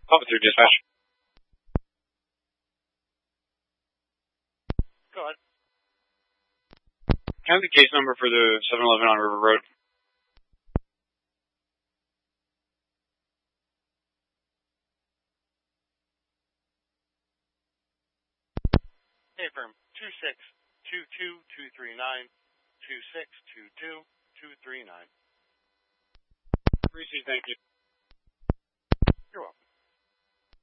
Officer dispatch. Go ahead. Can I have the case number for the 7-Eleven on River Road? Hey, firm. 2622239, 2622239. Received, thank you.